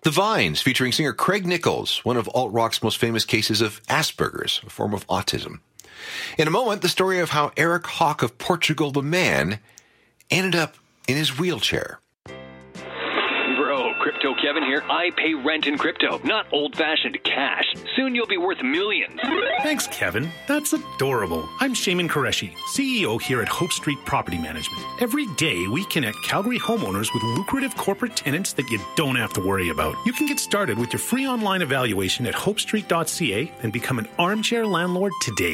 The Vines, featuring singer Craig Nichols, one of alt-rock's most famous cases of Asperger's, a form of autism. In a moment, the story of how Eric Hawk of Portugal the Man ended up in his wheelchair. Bro, Crypto Kevin here. I pay rent in crypto, not old-fashioned cash. Soon you'll be worth millions. Thanks, Kevin. That's adorable. I'm Shaman Qureshi, CEO here at Hope Street Property Management. Every day, we connect Calgary homeowners with lucrative corporate tenants that you don't have to worry about. You can get started with your free online evaluation at hopestreet.ca and become an armchair landlord today.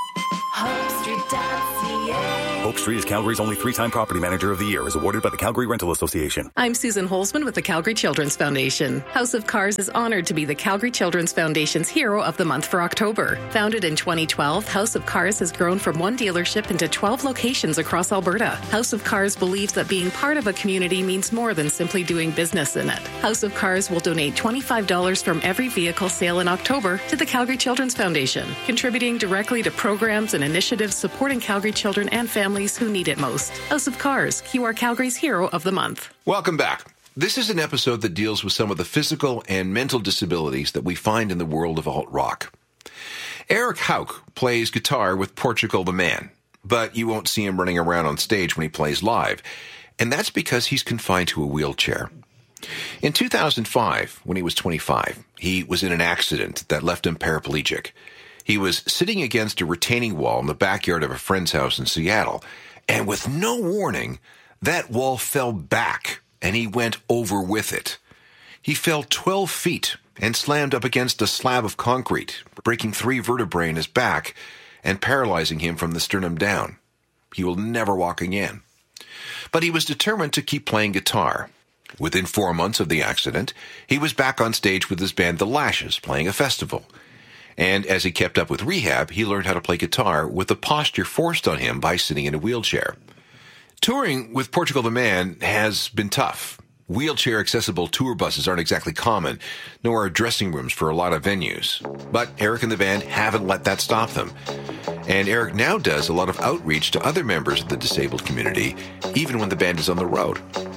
HopeStreet.ca. Hope Street is Calgary's only 3-time Property Manager of the Year, as awarded by the Calgary Rental Association. I'm Susan Holzman with the Calgary Children's Foundation. House of Cars is honored to be the Calgary Children's Foundation's Hero of the Month for October. Founded in 2012, House of Cars has grown from one dealership into 12 locations across Alberta. House of Cars believes that being part of a community means more than simply doing business in it. House of Cars will donate $25 from every vehicle sale in October to the Calgary Children's Foundation, contributing directly to programs and initiatives supporting Calgary children and families who need it most. House of Cars, QR Calgary's Hero of the Month. Welcome back. This is an episode that deals with some of the physical and mental disabilities that we find in the world of alt-rock. Eric Hawk plays guitar with Portugal the Man, but you won't see him running around on stage when he plays live, and that's because he's confined to a wheelchair. In 2005, when he was 25, he was in an accident that left him paraplegic. He was sitting against a retaining wall in the backyard of a friend's house in Seattle, and with no warning, that wall fell back, and he went over with it. He fell 12 feet and slammed up against a slab of concrete, breaking 3 vertebrae in his back and paralyzing him from the sternum down. He will never walk again. But he was determined to keep playing guitar. Within 4 months of the accident, he was back on stage with his band The Lashes, playing a festival. And as he kept up with rehab, he learned how to play guitar with the posture forced on him by sitting in a wheelchair. Touring with Portugal the Man has been tough. Wheelchair-accessible tour buses aren't exactly common, nor are dressing rooms for a lot of venues. But Eric and the band haven't let that stop them. And Eric now does a lot of outreach to other members of the disabled community, even when the band is on the road.